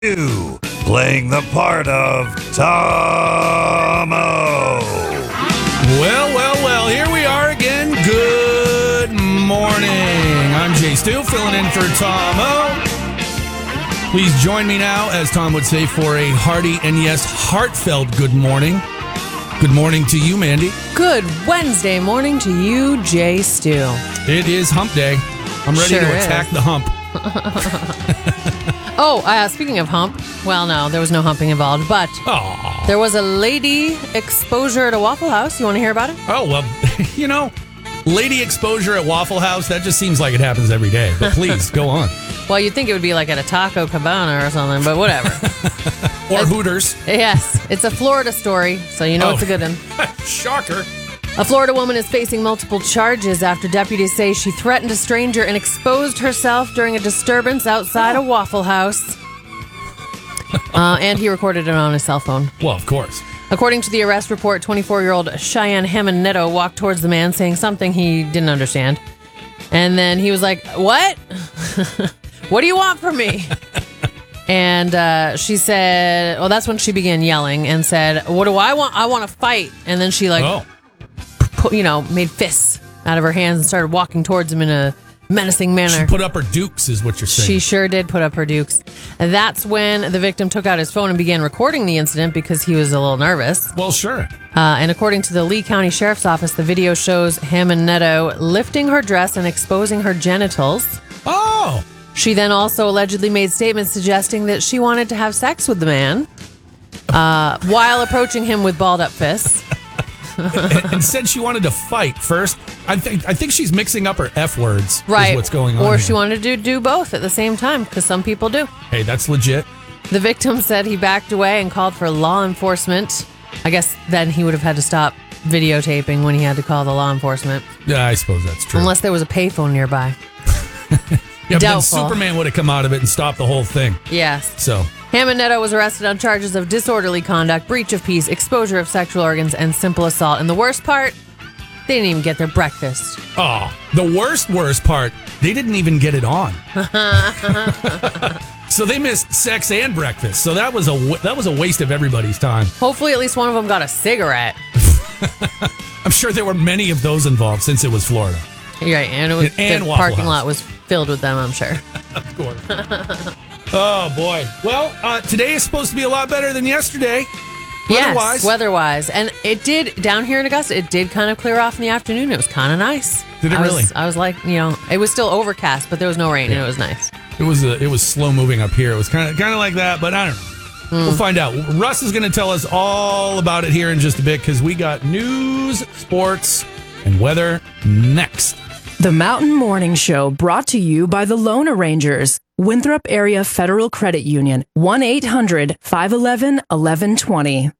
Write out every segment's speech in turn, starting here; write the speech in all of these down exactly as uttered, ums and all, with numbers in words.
You playing the part of Tom O. Well, well, well, here we are again. Good morning. I'm Jay Stu, filling in for Tom O. Please join me now, as Tom would say, for a hearty and, yes, heartfelt good morning. Good morning to you, Mandy. Good Wednesday morning to you, Jay Stu. It is hump day. I'm ready Sure to is. attack the hump. Oh, uh, speaking of hump, well, no, there was no humping involved, but Aw. there was a lady exposure at a Waffle House. You want to hear about it? Oh, well, you know, lady exposure at Waffle House, that just seems like it happens every day. But please, go on. Well, you'd think it would be like at a Taco Cabana or something, but whatever. Or Hooters. Yes, it's a Florida story, so you know Oh. it's a good one. Shocker. A Florida woman is facing multiple charges after deputies say she threatened a stranger and exposed herself during a disturbance outside a Waffle House. Uh, and he recorded it on his cell phone. Well, of course. According to the arrest report, twenty-four-year-old Cheyenne Hammond Neto walked towards the man saying something he didn't understand. And then he was like, "What? What do you want from me?" And uh, she said, well, that's when she began yelling and said, "What do I want? I want to fight." And then she like, Oh. put, you know, made fists out of her hands and started walking towards him in a menacing manner. She put up her dukes, is what you're saying. She sure did put up her dukes. And that's when the victim took out his phone and began recording the incident because he was a little nervous. Well, sure. Uh, and according to the Lee County Sheriff's Office, the video shows Hammond Neto lifting her dress and exposing her genitals. Oh. She then also allegedly made statements suggesting that she wanted to have sex with the man uh, while approaching him with balled up fists. And said she wanted to fight first. I think I think she's mixing up her F words. Right. Is what's going on Or here. she wanted to do both at the same time, because some people do. Hey, that's legit. The victim said he backed away and called for law enforcement. I guess then he would have had to stop videotaping when he had to call the law enforcement. Yeah, I suppose that's true. Unless there was a payphone nearby. yeah, but then doubtful. Superman would have come out of it and stopped the whole thing. Yes. So, Hammond Neto was arrested on charges of disorderly conduct, breach of peace, exposure of sexual organs, and simple assault. And the worst part, they didn't even get their breakfast. oh, the worst, worst part, they didn't even get it on. So they missed sex and breakfast. So that was a wa- that was a waste of everybody's time. Hopefully, at least one of them got a cigarette. I'm sure there were many of those involved since it was Florida. You're right, and it was, And the Waffle parking House. lot was filled with them, I'm sure. Of course. Oh, boy. Well, uh, today is supposed to be a lot better than yesterday. Weather-wise. Yes, weather-wise. And it did, down here in Augusta, it did kind of clear off in the afternoon. It was kind of nice. Did it I was- really? I was like, you know, it was still overcast, but there was no rain, and it was nice. It was uh, it was slow moving up here. It was kind of kind of like that, but I don't know. Hmm. We'll find out. Russ is going to tell us all about it here in just a bit because we got news, sports, and weather next. The Mountain Morning Show brought to you by the Loan Arrangers, Winthrop Area Federal Credit Union, one eight hundred five one one one one two zero.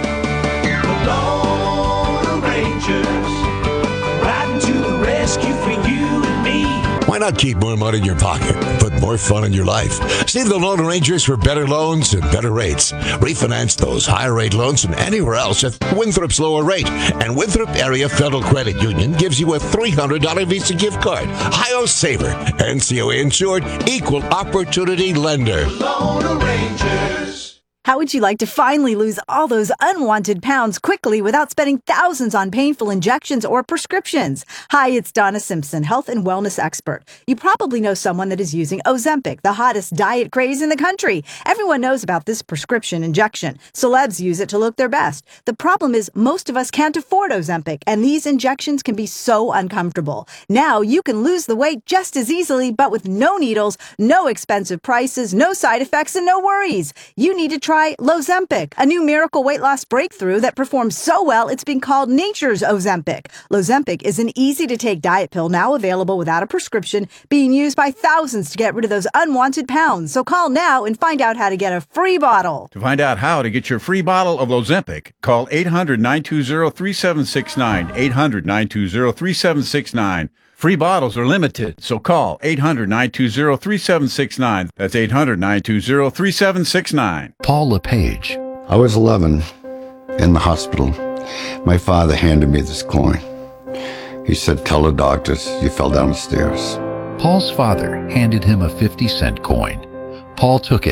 Lone Rangers, riding to the rescue for you and me. Why not keep more money in your pocket, put more fun in your life? See the Loan Arrangers for better loans and better rates. Refinance those higher rate loans from anywhere else at Winthrop's lower rate. And Winthrop Area Federal Credit Union gives you a three hundred dollars Visa gift card. Hi-Yo Saver, N C O A insured, equal opportunity lender. Lone Rangers. How would you like to finally lose all those unwanted pounds quickly without spending thousands on painful injections or prescriptions? Hi, it's Donna Simpson, health and wellness expert. You probably know someone that is using Ozempic, the hottest diet craze in the country. Everyone knows about this prescription injection. Celebs use it to look their best. The problem is most of us can't afford Ozempic, and these injections can be so uncomfortable. Now you can lose the weight just as easily, but with no needles, no expensive prices, no side effects, and no worries. You need to try Lozempic, a new miracle weight loss breakthrough that performs so well it's been called nature's Ozempic. Lozempic is an easy-to-take diet pill now available without a prescription, being used by thousands to get rid of those unwanted pounds. So call now and find out how to get a free bottle. To find out how to get your free bottle of Lozempic, call eight hundred nine two zero three seven six nine, eight hundred nine two zero three seven six nine. Free bottles are limited, so call eight hundred nine two zero three seven six nine. That's eight hundred nine two zero three seven six nine. Paul LePage. I was eleven in the hospital. My father handed me this coin. He said, "Tell the doctors you fell down the stairs." Paul's father handed him a fifty cent coin. Paul took it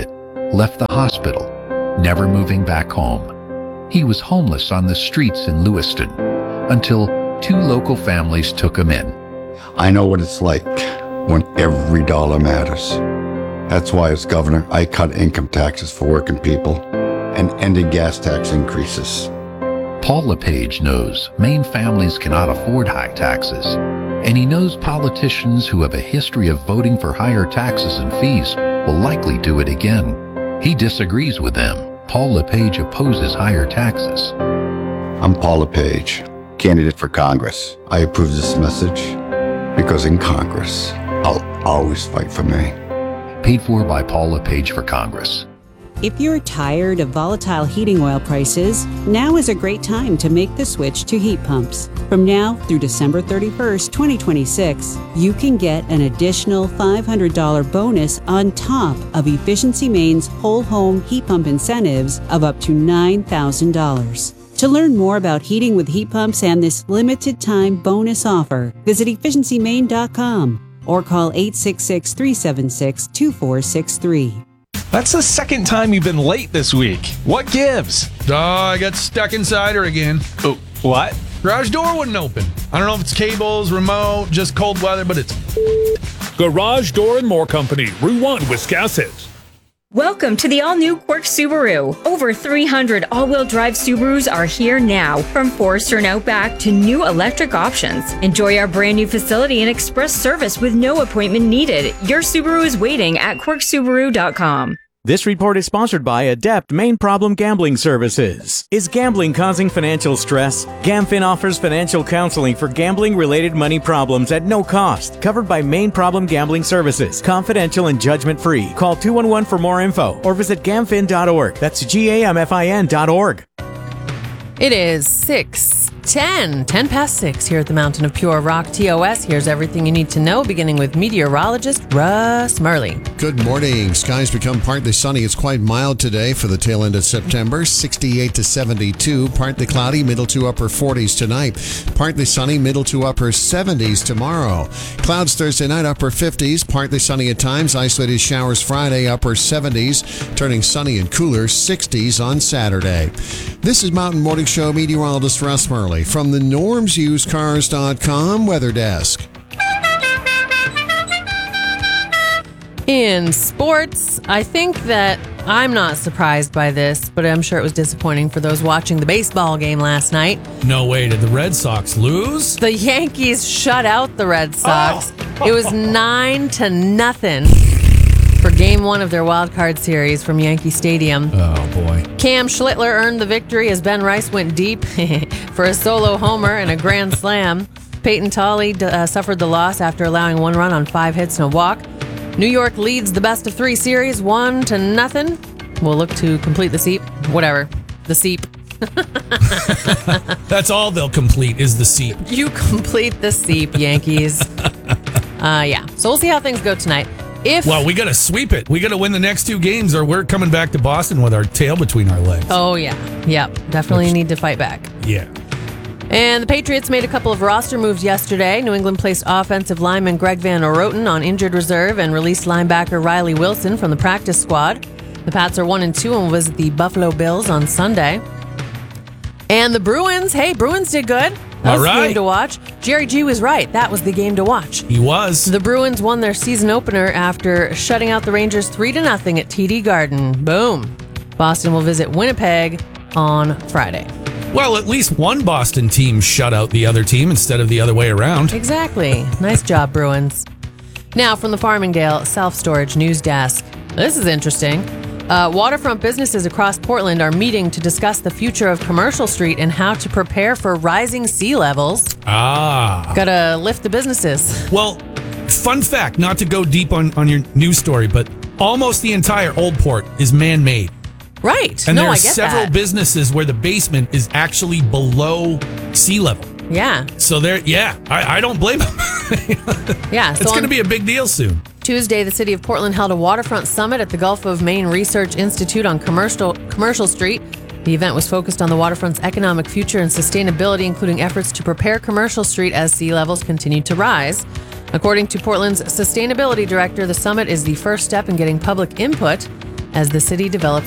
left the hospital, never moving back home. He was homeless on the streets in Lewiston until two local families took him in. I know what it's like when every dollar matters. That's why, as governor, I cut income taxes for working people and ended gas tax increases. Paul LePage knows Maine families cannot afford high taxes, and he knows politicians who have a history of voting for higher taxes and fees will likely do it again. He disagrees with them. Paul LePage opposes higher taxes. I'm Paul LePage, candidate for Congress. I approve this message because in Congress, I'll always fight for Maine. Paid for by Paul LePage for Congress. If you're tired of volatile heating oil prices, now is a great time to make the switch to heat pumps. From now through December thirty-first, twenty twenty-six, you can get an additional five hundred dollars bonus on top of Efficiency Maine's whole home heat pump incentives of up to nine thousand dollars. To learn more about heating with heat pumps and this limited time bonus offer, visit efficiency maine dot com or call eight six six, three seven six, two four six three. That's the second time you've been late this week. What gives? Oh, I got stuck inside her again. Oh, what? Garage door wouldn't open. I don't know if it's cables, remote, just cold weather, but it's... Garage Door and More Company, Route one, Wiscasset. Welcome to the all-new Quirk Subaru. Over three hundred all-wheel drive Subarus are here now, from Forester and Outback to new electric options. Enjoy our brand new facility and express service with no appointment needed. Your Subaru is waiting at quirk subaru dot com. This report is sponsored by Adept Maine Problem Gambling Services. Is gambling causing financial stress? GamFin offers financial counseling for gambling-related money problems at no cost. Covered by Maine Problem Gambling Services. Confidential and judgment-free. Call two one one for more info or visit gamfin dot org. That's G A M F I N dot org. It is six ten, ten past six here at the Mountain of Pure Rock T O S. Here's everything you need to know, beginning with meteorologist Russ Murley. Good morning. Skies become partly sunny. It's quite mild today for the tail end of September. sixty-eight to seventy-two. Partly cloudy, middle to upper forties tonight. Partly sunny, middle to upper seventies tomorrow. Clouds Thursday night, upper fifties. Partly sunny at times. Isolated showers Friday, upper seventies. Turning sunny and cooler, sixties on Saturday. This is Mountain Morning Show meteorologist Russ Murley from the norms used cars dot com weather desk. In sports, I think that I'm not surprised by this, but I'm sure it was disappointing for those watching the baseball game last night. No way. Did the Red Sox lose? The Yankees shut out the Red Sox. Oh. It was nine to nothing for game one of their wild card series from Yankee Stadium. Oh, boy. Cam Schlittler earned the victory as Ben Rice went deep for a solo homer and a grand slam. Peyton Tolley uh, suffered the loss after allowing one run on five hits and a walk. New York leads the best of three series, one to nothing. We'll look to complete the seep. Whatever. The seep. That's all they'll complete is the seep. You complete the seep, Yankees. uh, yeah. So we'll see how things go tonight. If Well, we got to sweep it. We got to win the next two games or we're coming back to Boston with our tail between our legs. Oh, yeah. Yep. Definitely Which, need to fight back. Yeah. And the Patriots made a couple of roster moves yesterday. New England placed offensive lineman Greg Van Oroten on injured reserve and released linebacker Riley Wilson from the practice squad. The Pats are one and two and will visit the Buffalo Bills on Sunday. And the Bruins, hey, Bruins did good. That was All right. the game to watch. Jerry G was right. That was the game to watch. He was. The Bruins won their season opener after shutting out the Rangers three to nothing at T D Garden. Boom. Boston will visit Winnipeg on Friday. Well, at least one Boston team shut out the other team instead of the other way around. Exactly. Nice job, Bruins. Now from the Farmingdale Self-Storage News Desk. This is interesting. Uh, waterfront businesses across Portland are meeting to discuss the future of Commercial Street and how to prepare for rising sea levels. Ah. Gotta lift the businesses. Well, fun fact, not to go deep on, on your news story, but almost the entire Old Port is man-made. Right. And no, there are I get several that. businesses where the basement is actually below sea level. Yeah. So there, yeah, I, I don't blame them. Yeah. So it's going to be a big deal soon. Tuesday, the city of Portland held a waterfront summit at the Gulf of Maine Research Institute on Commercial Commercial Street. The event was focused on the waterfront's economic future and sustainability, including efforts to prepare Commercial Street as sea levels continue to rise. According to Portland's sustainability director, the summit is the first step in getting public input as the city develops